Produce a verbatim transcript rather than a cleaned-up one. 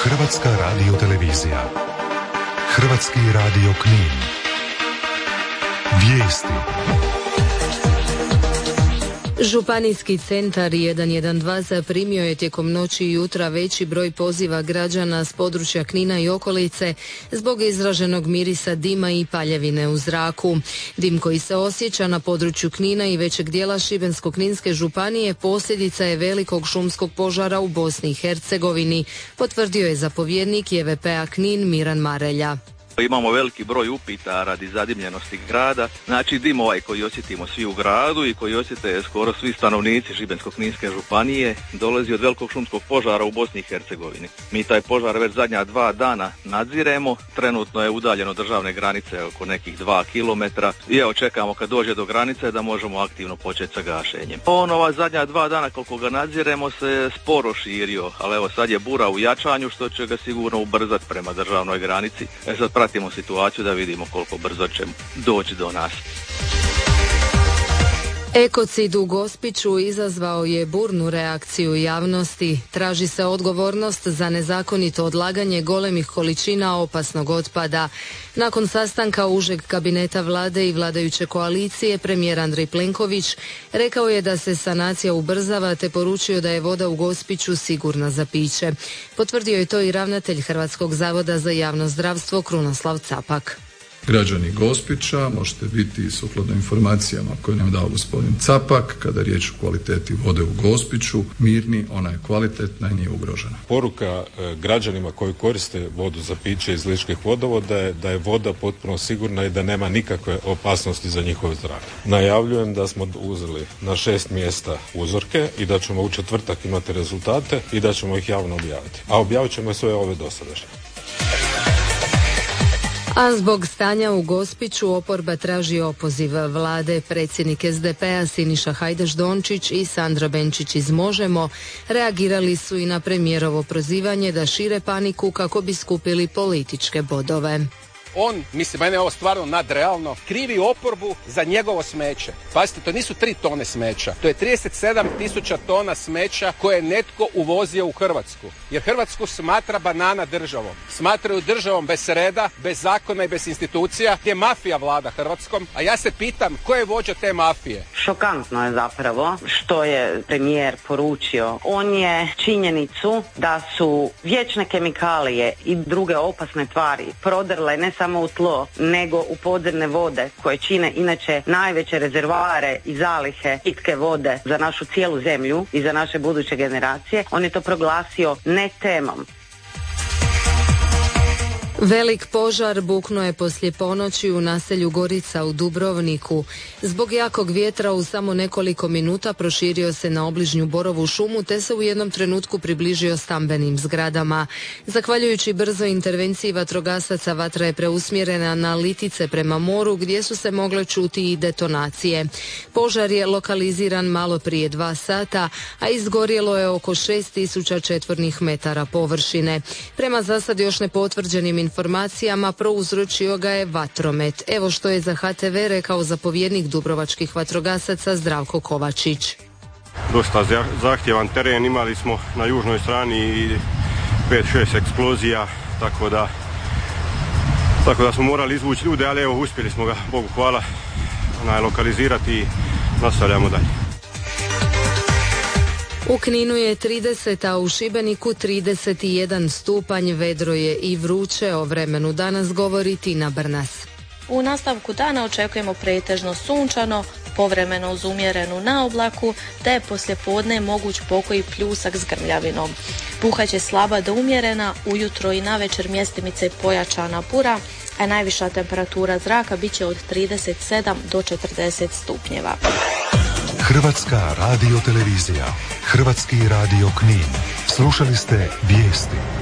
Hrvatska radiotelevizija. Hrvatski radio Knin. Vijesti. Županijski centar jedan jedan dva zaprimio je tijekom noći i jutra veći broj poziva građana s područja Knina i okolice zbog izraženog mirisa dima i paljevine u zraku. Dim koji se osjeća na području Knina i većeg dijela Šibensko-kninske županije posljedica je velikog šumskog požara u Bosni i Hercegovini, potvrdio je zapovjednik J V P-a Knin Miran Marelja. Imamo veliki broj upita radi zadimljenosti grada, znači dim ovaj koji osjetimo svi u gradu i koji osjete skoro svi stanovnici Šibensko-kninske županije dolazi od velikog šumskog požara u Bosni i Hercegovini. Mi taj požar već zadnja dva dana nadziremo, trenutno je udaljeno državne granice oko nekih dva kilometra i evo čekamo kad dođe do granice da možemo aktivno početi sa gašenjem. On ova zadnja dva dana koliko ga nadziremo se sporo širio, ali evo sad je bura u jačanju što će ga sigurno ubrzati prema državnoj granici. E sad pratimo situaciju da vidimo koliko brzo će doći do nas. Ekocid u Gospiću izazvao je burnu reakciju javnosti. Traži se odgovornost za nezakonito odlaganje golemih količina opasnog otpada. Nakon sastanka užeg kabineta vlade i vladajuće koalicije, premijer Andrej Plenković rekao je da se sanacija ubrzava te poručio da je voda u Gospiću sigurna za piće. Potvrdio je to i ravnatelj Hrvatskog zavoda za javno zdravstvo Krunoslav Capak. Građani Gospića možete biti sukladno informacijama koje nam dao gospodin Capak, kada je riječ o kvaliteti vode u Gospiću, mirni, ona je kvalitetna i nije ugrožena. Poruka e, građanima koji koriste vodu za piće iz ličkih vodovoda je da je voda potpuno sigurna i da nema nikakve opasnosti za njihov zdravlje. Najavljujem da smo uzeli na šest mjesta uzorke i da ćemo u četvrtak imati rezultate i da ćemo ih javno objaviti. A objavit ćemo sve ove dosadašnje. A zbog stanja u Gospiću oporba traži opoziv vlade. Predsjednik S D P-a Siniša Hajdaš Dončić i Sandra Benčić iz Možemo reagirali su i na premijerovo prozivanje da šire paniku kako bi skupili političke bodove. On, mislim, mene je ovo stvarno nadrealno, krivi oporbu za njegovo smeće. Pazite, to nisu tri tone smeća, to je trideset sedam tisuća tona smeća koje je netko uvozio u Hrvatsku. Jer Hrvatsku smatra banana državom. Smatraju državom bez reda, bez zakona i bez institucija, gdje mafija vlada Hrvatskom. A ja se pitam, ko je vođa te mafije? Šokantno je zapravo što je premijer poručio. On je činjenicu da su vječne kemikalije i druge opasne tvari prodrle ne samo u tlo, nego u podzemne vode koje čine inače najveće rezervoare i zalihe pitke vode za našu cijelu zemlju i za naše buduće generacije. On je to proglasio ne temom. Velik požar buknuo je poslije ponoći u naselju Gorica u Dubrovniku. Zbog jakog vjetra u samo nekoliko minuta proširio se na obližnju borovu šumu te se u jednom trenutku približio stambenim zgradama. Zahvaljujući brzoj intervenciji vatrogasaca vatra je preusmjerena na Litice prema moru gdje su se mogle čuti i detonacije. Požar je lokaliziran malo prije dva sata, a izgorjelo je oko šest tisuća četvornih metara površine. Prema zasad još nepotvrđenim informacijama prouzročio ga je vatromet. Evo što je za H T V rekao zapovjednik dubrovačkih vatrogasaca Zdravko Kovačić. Dosta zahtjevan teren, imali smo na južnoj strani i pet šest eksplozija, tako da tako da smo morali izvući ljude, ali evo uspjeli smo ga, Bogu hvala, onaj, lokalizirati i nastavljamo dalje. U Kninu je trideset, a u Šibeniku trideset jedan stupanj, vedro je i vruće. O vremenu danas govori Tina Brnas. U nastavku dana očekujemo pretežno sunčano, povremeno uz umjerenu naoblaku, te je poslijepodne moguć pokoji pljusak s grmljavinom. Puhaće slaba do umjerena, ujutro i navečer mjestimice pojačana bura, a najviša temperatura zraka bit će od trideset sedam do četrdeset stupnjeva. Hrvatska radiotelevizija, Hrvatski radio Knin. Slušali ste vijesti.